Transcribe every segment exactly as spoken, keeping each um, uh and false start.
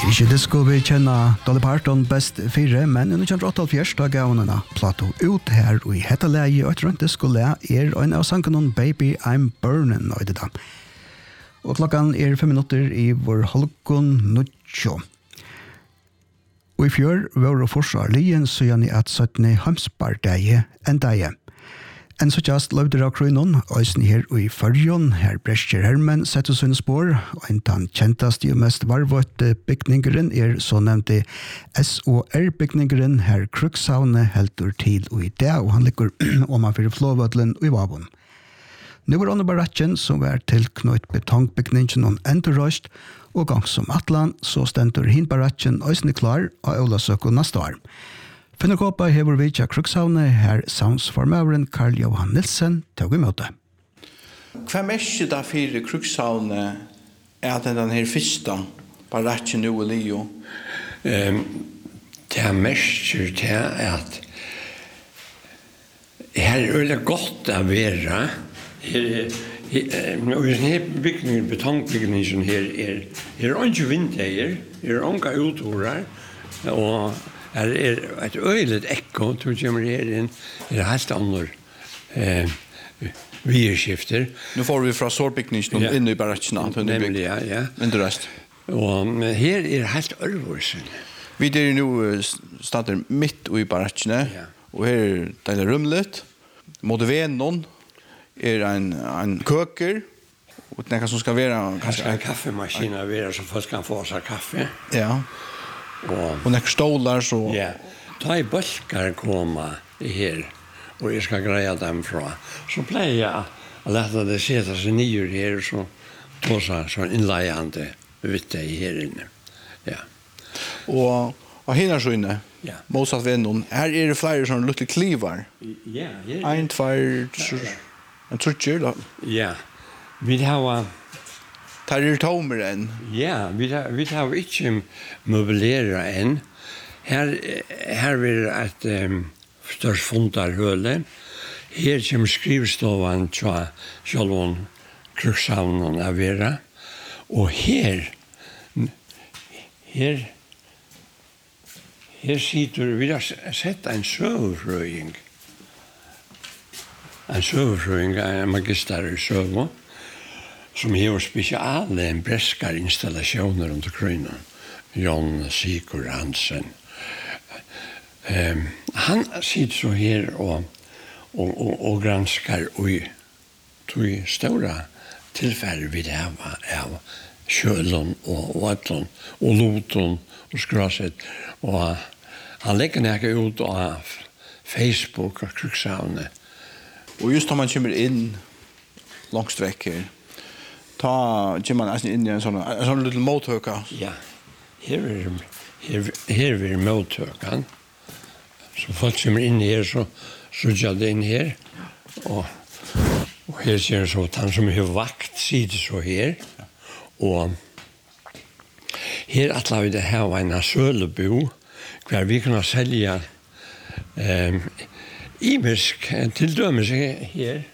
Ikke disco vi kjenner Dolly Parton best fire, men under nitton åttaoghalvfjerds da gav hun en plato ut her, og i hette leie og et rundt disco le er en av sangen om Baby I'm Burning, og det da. Og klokken er fem minutter i vår halvgån nuttjå. Og i fjør var det forsvar lien så gjerne at syttende hamspardeie enn deie. En så just løvder av krøynon, øysen her og i førjon, her Brescher Hermen setter sine spår, og en tann kjentast og mest varvåtte bygningeren er så nevnte S O R-bygningeren, her Krukshavne heldur til og i det, og han ligger om han fyrir flåvødlen og i Vavon. Nå var under barakken som var tilknøyt betongbygningen og endurrøst, og gang som atlan, så stendur hin barakken øysen klar av Ølasøk og neste år. Finner kåpa hever vi til Krukshavne, her soundsformøveren Karl Johan Nilsen til å møte. Hva mest da for Krukshavne er den her første barakken nå i Leo? Um, det er mest til at her er det godt å være. Her, her, her bygningen, betongbygningen her er, er ikke vinter, er ikke utårer, og her er et øyelig ekko, tror jeg kommer her inn, er det helt andre eh, virskifter. Nå får vi fra sårbygningen ja. Inn i barakkene. Nemlig, ja, ja. Men det rest. Og her er det helt ørvårsen. Vi er nå stedet midt i barakkene, ja. Og her er det rumlet. Mot vennen er en, en køker, og det er som skal være... Kanskje en kaffemaskin å være, så folk kan få seg kaffe. Ja. Og, og nekker stolar så... Ja, ta i bølgar koma her, og jeg skal greia dem fra. Så pleier jeg å lette det sette seg nyer her, så ta seg sånn innleiande vitte her inne. Ja. Og, og hinner så inne, ja. Motsatt vennen, her er det flere sånne lutte klivar. Ja, her. Ein, tvær, en trutjer da. Ja, vi har... Tar er tomer enn? Ja, vi har, vi har ikke møbleret enn. Her, her er et um, størst fundarhøle. Her kommer skrivstoven til Kjølvån Krukshavnen av vera. Og her, her, her sitter, vi har sett en søvrøying. En søvrøying, en magister i søvå. Som har spesiale breskar installasjoner under krøynen. Jon Sigurd Hansen. Um, han sitter så her og, og, og, og granskar og tog stora tilfælder vi det var av kjølen og vatten og loten og skrasset. Og han legger nægge ut av Facebook og Krukshavne. Og just når man kommer inn langst vekk her, ta kommer man inn i en sånn, en sånn liten mottøka. Ja, her er, her, her er mottøkan. Så folk kommer inn her, så sørger det inn her. Og, og her ser så at han som har vakt sitter så her. Og her atler vi det her var en sølebo, hver vi kunne selge um, imisk til dømes her.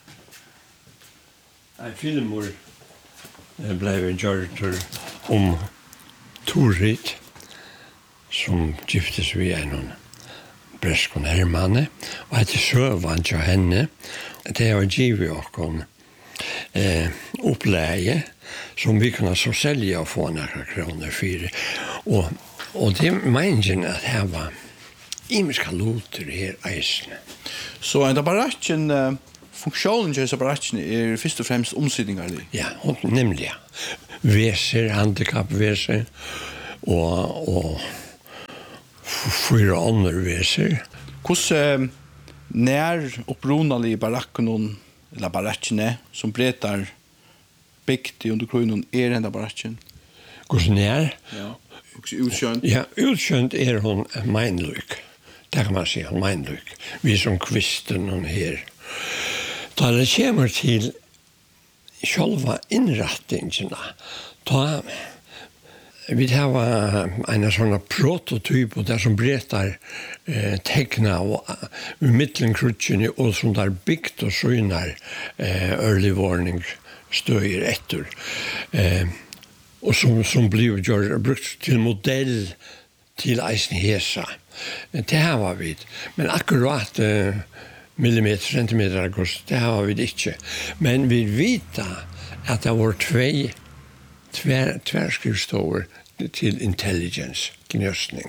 En filmor Det blev en gjort om Torit som giftes vi en breskon hermane og etter søvann til henne det var givet okkon eh, oppleie som vi kunne så selge og få noen kroner for og, og det mener at her var imiska loter her eisene. Så en av barakken uh... Funksjonen til barakken er først og fremst omsidninger. Ja, nemlig. Ja. Veser, handikappveser, og, og fyra andre veser. Hvordan nær opprunalige barakken, eller barakkene, som bretar bygd under krøynen, er enda barakken? Hvordan nær? Ja, utkjønt. Ja, utkjønt er hun meinløk. Det kan man si, meinløk. Vi som kvisten hun her. Da det kommer til själva innrättningarna, då vi har en sån prototyp och där som berättar eh, teckna och uh, mittenkrutchen och som där byggt och synar eh, early warning stöjer efter. Eh, och som som blev gör brukt till modell till eisen hesa. Det här var vi. Men akkurat uh, millimeter, centimeter august, det här var vi inte. Men vi vita att det var två tvär, tvärskrivstår till intelligence, knösning.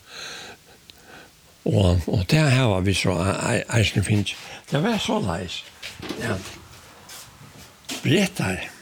Och, och det här var vi så eisen finns. Det var så lejs. Ja. Berättar.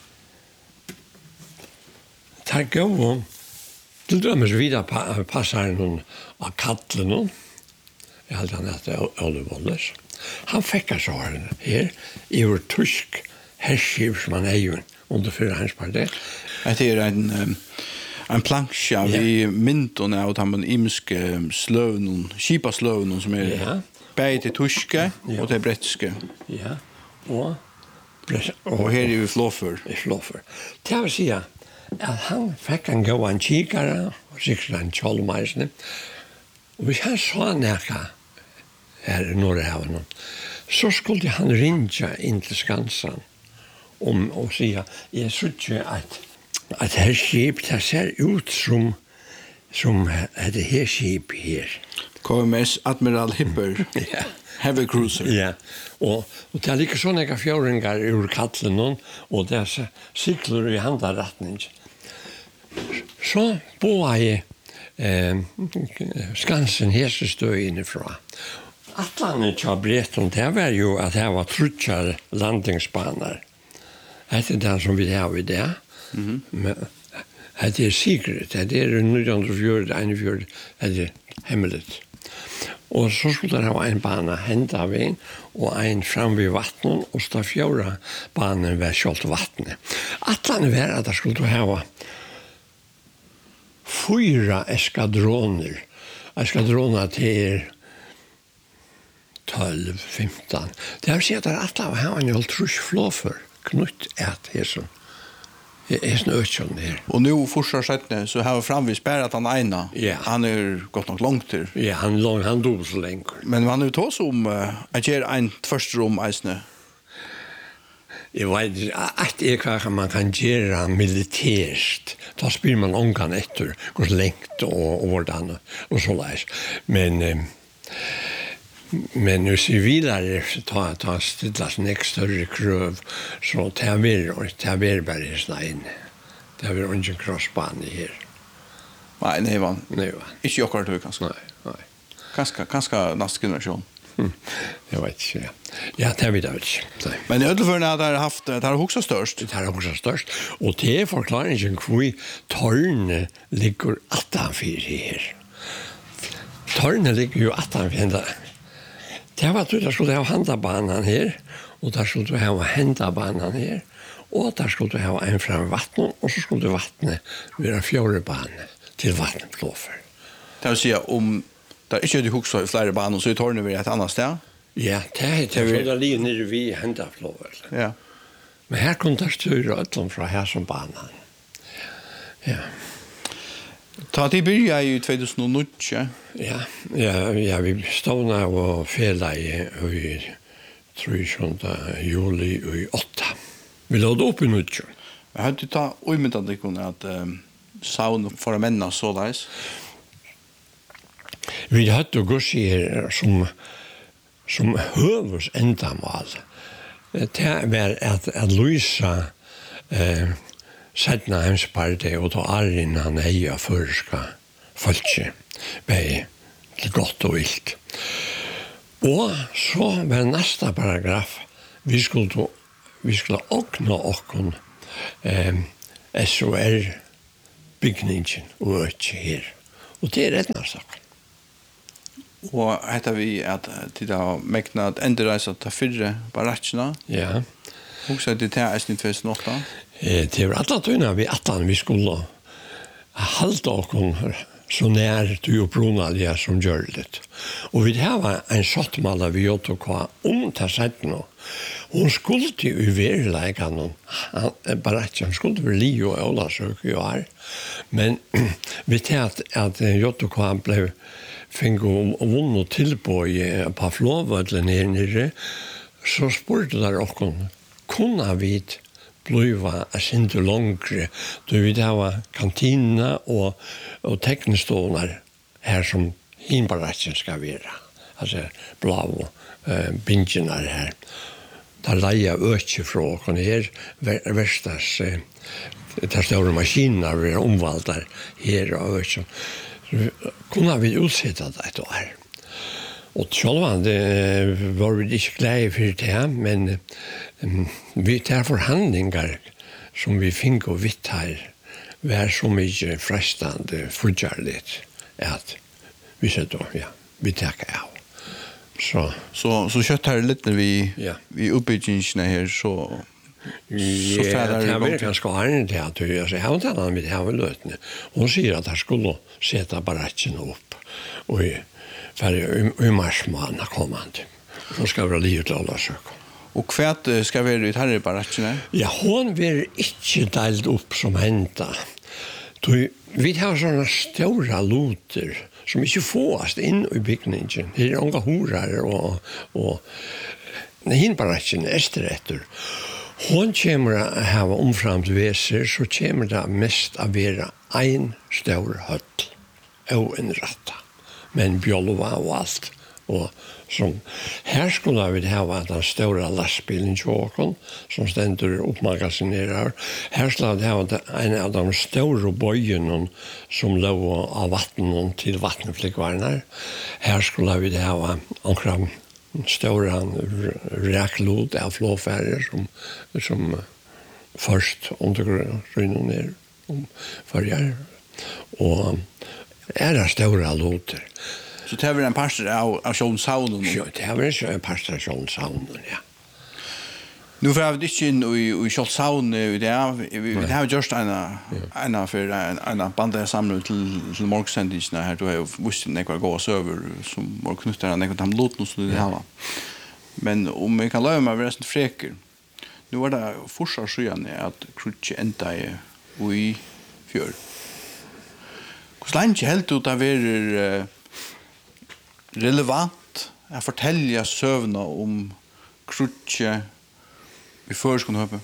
Tack gå. Till dömes vidare pa, passar någon av kattlen. Jag hade han att Olivolles. Han fick så här här i vår tysk herrskiv som han är ju under förra hans parti. Det är en en planksja vi myntorna och han imske slövn, skipaslövn som är ja. Bäj till tyska ja. Och till bretska. Ja. Och och, och här är ju floffer. I floffer. Det vill säga att han fick en gå en kikare och sikkert en kjolmeisne. Och hvis han sa näka här i Norrhaven så skulle han ringa in till Skansen om och säga jag tror att att här skip det ser ut som som det här skip här. K M S Admiral Hipper. Ja. Heavy cruiser. Ja. Och och det är lika såna några fjärringar ur kattlen och det är cyklar i handarättning. Så på jag eh Skansen hesestö inifrån. Atlanten har brett om det var ju att det var trutchar landningsbanor. Det är det som vi har i det. Mhm. Men det är secret. Det är nittonhundrafjorton, einogfjorton, det är hemligt. Och så skulle det ha en bana hända av en och en fram vid vattnet och stå fjorda banan var kjolt vattnet. Atlanten var att det skulle ha fyra eskadroner. Eskadroner till tolv, femton. Det har sett att alla har en ultrus floffer knutt ett här så. Det är snötjon där. Och nu fortsätter så har framvis spärrat han ena. Ja. Han är gått nog långt till. Ja, han lång han dog så länge. Men man nu tar om uh, att göra en första rum isne. Jag vet att det är kanske man kan göra militärt. Då spyr man ångan efter hur längt och, och vårdan och så läs. Men eh, men nu civilare tar tar stilla nästa större kröv så tar vi och tar vi bara snäin. Det har vi ungen crossbane här. Nej, nej va. Nej va. Inte jag kan kanske. Nej, nej. Kanske kanske nästa generation. Mm. Jag vet inte. Ja, det har vi det. Men i ödelförna har det haft det har också störst. Det har också störst. Och det är förklaringen hur torn ligger attanfyr här. Torn ligger ju attanfyr. Det var att du skulle ha handabanan här och där skulle du ha händabanan här och där skulle du ha en fram vatten och så skulle vattnet vara fjärrbana till vattenplåfer. Det vill säga om där inte du huxar i flera banor så är tornet vid ett annat ställe. Ja, det är det. Det är så ligger nere vid händaplåfer. Ja. Men här kunde det styra ötlom från här som banan. Ja. Ta till börja i tjugohundranio. Ja, ja, ja, vi stod och fälla i, i trettionde juli i åtta. Vi låg upp i nutjo. Jag hade ta omyndande kunna att um, saun för männa så där. Vi hade gosser som som hövs ändamål. Det var att att lysa eh sättna hans parti och ta arren han eja förska folket bei till gott och vilt. Och så var nästa paragraf vi skulle då vi skulle åkna okon eh S O R byggningen och här. Och det är rätt nästa. Och heter vi att till att mäkna att ändra ta fyrre baratsna. Ja. Och så det här är snitt tjugohundraåtta. Eh det var alla tuna vi attan vi skulle halta okon så när du upprunalia som gör det. Och vi har en sottmalla vi åt och kvar om ta sätten. Hon skulle ju verkligen någon baratjan skulle väl li och alla så ju är. Men vi tänkte att Jotto blev fingo och vunno tillpå i på Flåvödlen här nere så spurte där och kunna vi bliva a sindu långre. Du vid ha kantina och och teknistånar här som hinbaratchen ska vara. Alltså blå eh bingenar här. Där leja ökje från här värstas eh, där stora maskiner vi omvaltar här och ökje. Kunna vi utsätta det då här. Och själva det var vi inte glada för det, men um, vi tar förhandlingar som vi fick och vitt här var så mycket frestande fortjärligt att vi sa då, ja, vi tackar av. Så Så så kött här lite vi Ja. vi uppbyggingen här så ja, färdig det det var långt. ganska arnt det att jag säger, han tar med det här lötne. Hon säger att han skulle sätta baracken upp och i för i, i mars månad kommande. Hon ska vara livet alla söka. Och kvärt eh, ska vi ut här i baracken. Ja, hon vill inte delt upp som hända. Du, vi har sådana stora loter som inte fås in i byggningen. Det är många horar och, och hinbaracken är efterrätter. Hon kommer att ha omframt väser så kommer det mest att vara en stor höll och en ratta. Men bjolva och allt. Och som här skulle vi ha den stora lastbilen tjåkon som ständer uppmagasinerar. Här skulle vi ha en av de stora böjen som låg av vatten till vattenflickvarnar. Här skulle vi ha omkring stora räklod av flåfärger som, som först undergrunnar ner om färger. Och är det stora loter. Så det var en pastor av av Sjonshavnen. Ja, det var en pastor av Sjonshavnen, ja. Nu får vi inte in i i Sjonshavn i det. Vi vi har just en en för en en banda samling till till morgonsändelserna här då har jag visst några gå över som var knutar några tam låt något så det här. Men om vi kan lära mig resten fräker. Nu var det forsar sjöan att krutche ända i fjör. Hur länge helt ut av er relevant att fortälja sövna om krutche i förskolan.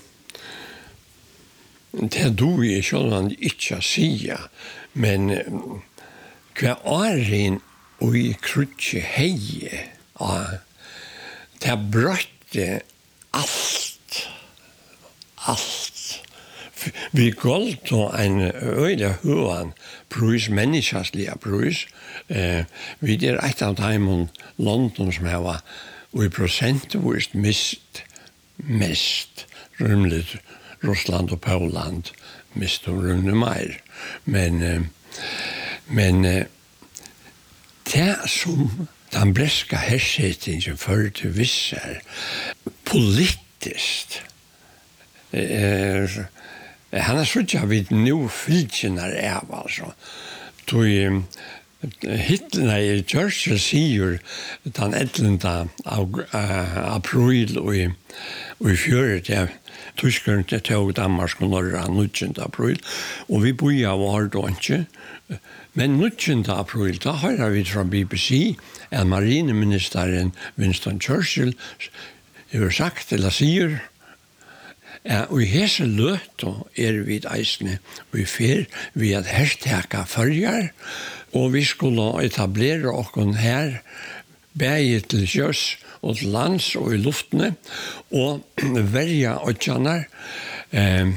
Det do jeg sjølvan ikke sia, men hva åren og i krutje heie, det brøtte alt, alt. Vi galt og en øyla høan prøys, menneskjastlige prøys. Eh, vi er et av dem London som har og i prosentvis mist mest rymligt Russland och Poland mist och rymligt mer. Men, eh, men eh, det som den bräska hersättningen för till vissa politiskt eh, han har sådär vid nu fylkina av alltså. Då eh, Hitler i Churchill säger den ellevte av april och i och i fjördet ja Tyskland tog Danmark och Norge nittonde april och vi började var då inte men nittonde april då har vi från B B C att marineministern Winston Churchill har sagt eller säger ja, og i hese løto er vi eisne, og i fer vi at hersteka førjar, og vi skulle etablere okken her, bæge til sjøs og til lands og i luftene, og verja åtjanar, eh,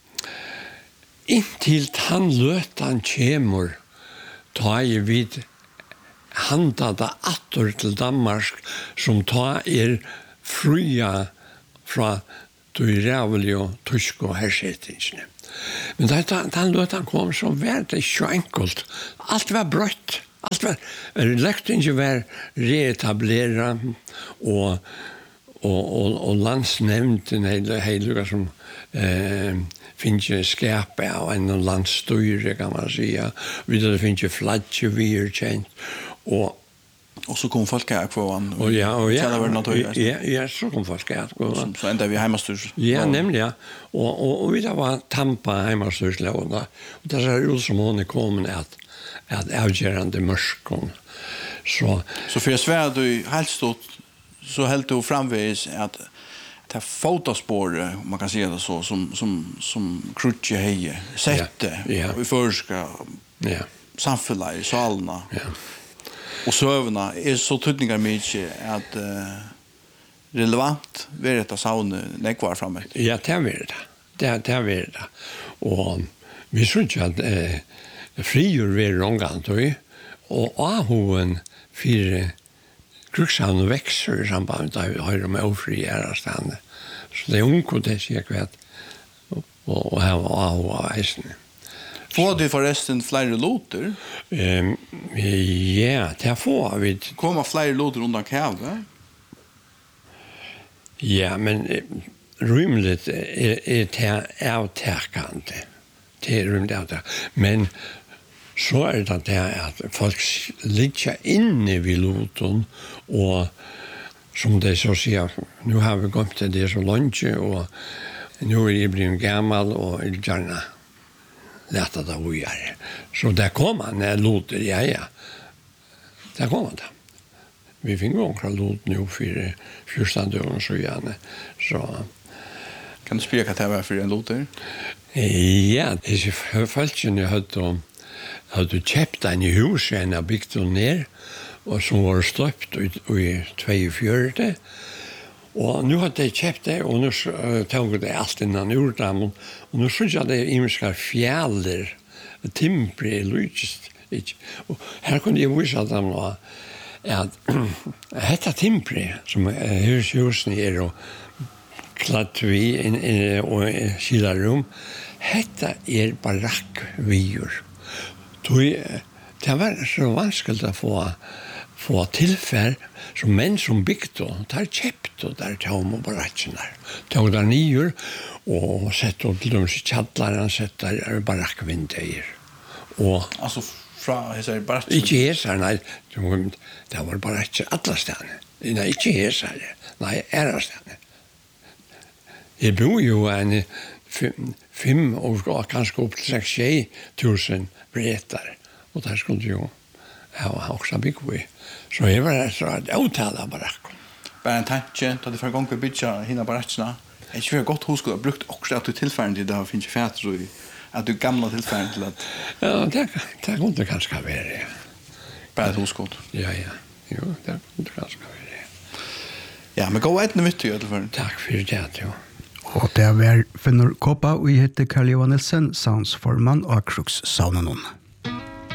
inntil han løtan kjemur, ta i vid handa da atter til Danmark, som ta er fria fra du rævlig og tysk og hersettingsene. Men da han løt han kom, så var det ikke enkelt. Alt var brøtt. Alt var, lektingen var reetableret, og, og, og, og landsnevnten, hele, hele som eh, finner skapet av en landsstyre, kan man säga. Videre finner flagge vi er kjent, og Och så kom folk här kvar han. Och ja, och ja. Det var något ja, ja, så kom folk här kvar. Så ända vi hemmastyrs. Ja, nämligen. Ja. Och och och vi där var Tampa hemmastyrslägna. Och där är ju som hon är kommit att att avgörande mörskon. Så så för Sverige du helt stort så helt du framvis att det fotospåret, om man kan säga det så, som, som, som Krutje heje, sette, Ja, ja. i förska Ja. samfunnet, i salene, Ja. og søvna, er så tydningar mykje at uh, relevant ved dette savnet nekvar framme. Ja, det er det. Det er det. Er det. Og vi synes jo at eh, frigjør vi rångant, og ahoen for krukshavn vekser i samband med vi har med ofri ærastande. Så det er unko det sier kvart, og, og her var aho av eisen. Får du forresten flere loter? Um, ja, det får vi. Kommer flere loter undan kæve? Ja, men eh, rymligt er, er det avtakande. Det er rymligt avtakande. Men så er det det at folk ligger inne vid loten, og som de så sier, nu har vi gått til det så lunge, og nu er jeg blevet gammal, og jeg gjerne leta det å gjøre. Så der kommer han, når loter, ja, ja. Der kommer det. Vi finner omkring lot nu for fjorten døgn så gjerne. Så Kan du spyrre hva det var for en loter? ja, disse folkene hadde, hadde kjøpt en i huset, en har bygd den ned, og som var støpt i, i tjueåtte. Og nu hadde de kjøpt det, og nu uh, tog det alt innan urdamen, og nu synes jeg det er imenskar fjaller, timbre, lydest, ikke? Og her kunne jeg vise dem nå, at hetta timpre, som hushusen er, og klatt vi in, in, og kilarum, hetta er barakkviur. Det var så vanskelig å få, få tilfær som menn som bygde, der kjøpte der tom og barakken der. Tog der nyer, og sette til dem i kjallaren, sette der barakkvindeir. Og Altså fra hesar barakken? ikke hesar, nei, det var bare ikke alle stedene. Nei, ikke hesar, nei, ære stedene. Jeg bor jo en fem, fem og kanskje opp til seks tjei tusen bretar, og der skulle jo ha også bygg vi. Så jeg var så at avtale barakken. Bare en tanke, da du får gang på bytja hina barakkene, jeg ikke for godt hos skulle ha brukt også at du tilfæren til det har finnes fæter og at du gamla tilfæren til at Ja, det, det kunne kanskje være, ja. bare et hosgått. Ja, ja. Jo, det kunne kanskje være, ja. Ja, men gå etne myttig, Ødelføren. Takk for det, jo. Og det er finner Kåpa, og jeg heter Karl Johan Nielsen, soundsformann og Krux Saunanon.